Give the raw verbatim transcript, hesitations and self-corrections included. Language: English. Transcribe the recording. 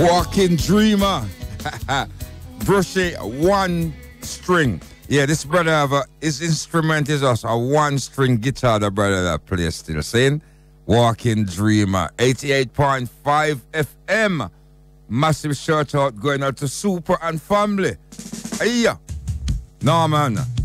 Walking Dreamer. Brushy one string. Yeah, this brother have a, his instrument is also a one string guitar, the brother that plays still. Saying Walking Dreamer. eighty-eight point five F M. Massive shout out going out to Super and family. Hey, no man.